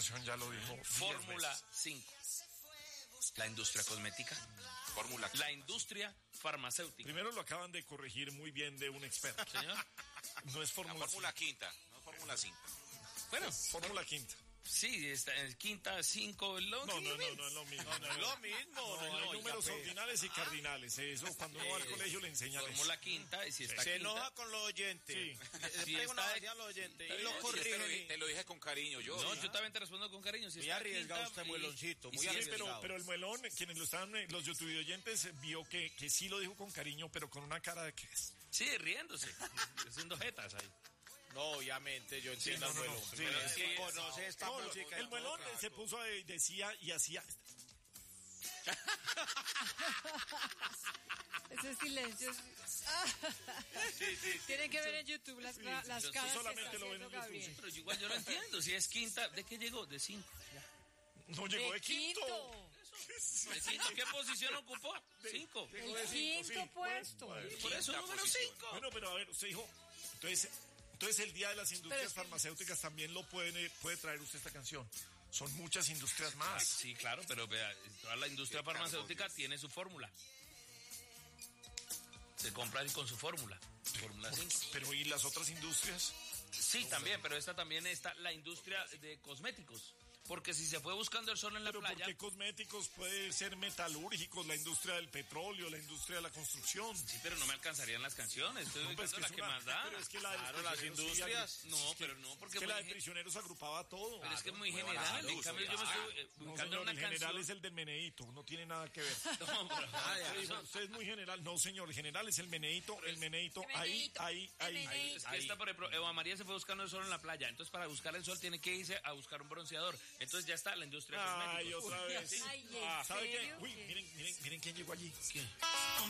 información ya lo dijo. Fórmula 5. La industria cosmética. Fórmula. La industria farmacéutica. Primero lo acaban de corregir muy bien de un experto. Señor. No es Fórmula Quinta, no Fórmula 5. Bueno, Fórmula Quinta. sí, está en quinta, 5, No es lo mismo. No es lo mismo. Hay números ordinales y cardinales. Eso cuando uno va al colegio le enseñan eso. Fórmula quinta, y si está Se quinta, enoja con los oyentes. Sí. Si Le pega una está- vacía a los oyentes. Y Sí, lo sí, corrigen. Te lo dije con cariño yo. No, yo también te respondo con cariño. Si Muy está arriesgado quinta, usted, mueloncito, muy si es- arriesgado. Pero el muelón, quienes lo estaban, los YouTube oyentes, vio que sí lo dijo con cariño, pero con una cara de que es. Sí, riéndose, haciendo jetas ahí. No, obviamente, yo entiendo no, al no, muelón. no. Sí, Pero es es que- que conoce esta No, música. el muelón se puso, decía y hacía. Ese silencio. Tienen que ver en YouTube las Yo caras que solamente está lo ven en haciendo YouTube, Gabriel. Pero yo igual yo lo entiendo. Si es quinta, ¿de qué llegó? De 5. No llegó de quinto. ¿De quinto? ¿Qué posición ocupó? 5. Llegó de cinco, Quinto sí. puesto. Bueno, Por eso Quinta número posición. 5. Bueno, pero a ver, usted dijo, entonces el Día de las Industrias Farmacéuticas también lo puede traer usted esta canción. Son muchas industrias más. Sí, claro, pero vea, toda la industria farmacéutica tiene su fórmula. Se compra con su fórmula. Fórmula 5. Pero ¿y las otras industrias? Sí, también, pero esta también está la industria de cosméticos. Porque si se fue buscando el sol en la Pero ¿por playa... qué cosméticos? Puede ser metalúrgicos, la industria del petróleo, la industria de la construcción. Sí, pero no me alcanzarían las canciones. Estoy No, pues ubicando la es que una- más da. Pero es que la de Claro, las prisioneros sí, industrias. No, pero no, porque es que muy la de gen- prisioneros agrupaba todo. pero es que es muy Claro, general. claro, En cambio, yo me estoy No, ubicando señor, una el general canción. es el del meneíto, no tiene nada que ver. No, pero- Usted dijo, usted es muy general. No, señor, el general es el meneíto, ahí. Es que esta, por ejemplo, Eva María se fue buscando el sol en la playa. Entonces, para buscar el sol, tiene que irse a buscar un bronceador. Entonces, ya está la industria Ay, cosméticos. otra vez. Ay, ¿en ¿Sabe qué? serio? Uy, miren quién llegó allí. ¿Quién?